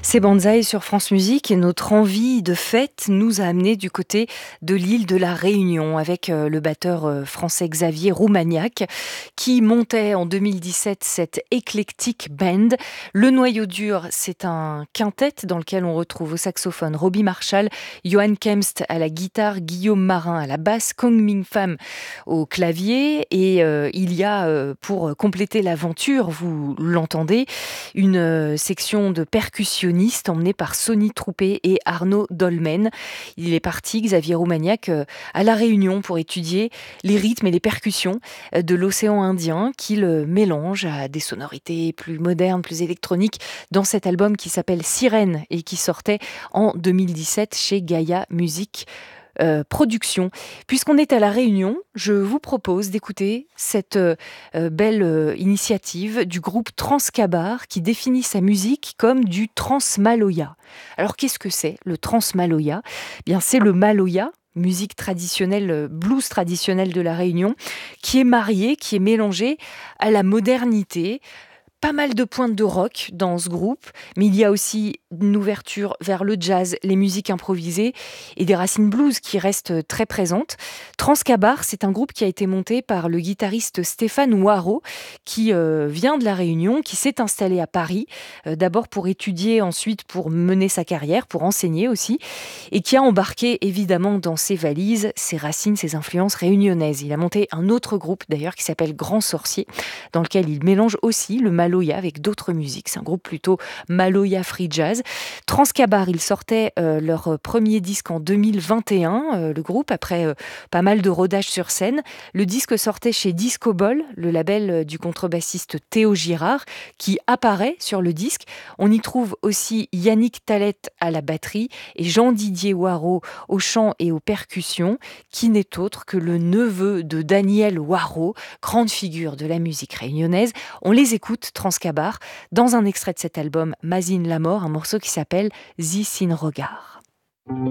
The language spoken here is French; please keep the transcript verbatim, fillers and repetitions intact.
C'est Banzai sur France Musique et notre envie de fête nous a amené du côté de l'île de la Réunion avec euh, le batteur euh, français Xavier Roumaniac qui montait en deux mille dix-sept cette éclectique band. Le noyau dur, c'est un quintet dans lequel on retrouve au saxophone Robbie Marshall, Johan Kempst à la guitare, Guillaume Marin à la basse, Kong Ming Pham au clavier et euh, il y a euh, pour compléter l'aventure, vous l'entendez, une euh, section de percussionnistes emmenée par Sonny Troupé et Arnaud Dolmen. Il est parti, Xavier Roumaniac, euh, à La Réunion pour étudier les rythmes et les percussions euh, de l'océan Indien qu'il euh, mélange à des sonorités plus modernes, plus électroniques dans cet album qui s'appelle Sirène et qui sortait en deux mille dix-sept chez Gaia Music euh, Production. Puisqu'on est à La Réunion, je vous propose d'écouter cette euh, euh, belle euh, initiative du groupe Transcabar qui définit sa musique comme du transmaloya. Alors qu'est-ce que c'est le transmaloya ? Bien, c'est le maloya, musique traditionnelle, euh, blues traditionnelle de La Réunion, qui est marié, qui est mélangé à la modernité. Pas mal de pointes de rock dans ce groupe, mais il y a aussi une ouverture vers le jazz, les musiques improvisées et des racines blues qui restent très présentes. Transcabar, c'est un groupe qui a été monté par le guitariste Stéphane Waro, qui euh, vient de La Réunion, qui s'est installé à Paris, euh, d'abord pour étudier, ensuite pour mener sa carrière, pour enseigner aussi, et qui a embarqué évidemment dans ses valises ses racines, ses influences réunionnaises. Il a monté un autre groupe d'ailleurs qui s'appelle Grand Sorcier, dans lequel il mélange aussi le maloya avec d'autres musiques. C'est un groupe plutôt maloya free jazz. Transcabar, ils sortaient euh, leur premier disque en deux mille vingt et un, euh, le groupe, après euh, pas mal de rodage sur scène. Le disque sortait chez Disco Ball, le label euh, du contrebassiste Théo Girard, qui apparaît sur le disque. On y trouve aussi Yannick Talette à la batterie et Jean-Didier Waro au chant et aux percussions, qui n'est autre que le neveu de Daniel Waro, grande figure de la musique réunionnaise. On les écoute, Transcabar, dans un extrait de cet album Mazine la mort, un morceau qui s'appelle Zi Sin Regard.